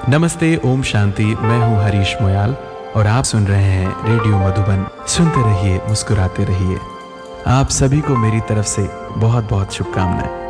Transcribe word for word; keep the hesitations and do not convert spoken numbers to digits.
नमस्ते, ओम शांति। मैं हूँ हरीश मोयाल और आप सुन रहे हैं रेडियो मधुबन। सुनते रहिए, मुस्कुराते रहिए। आप सभी को मेरी तरफ से बहुत बहुत शुभकामनाएं।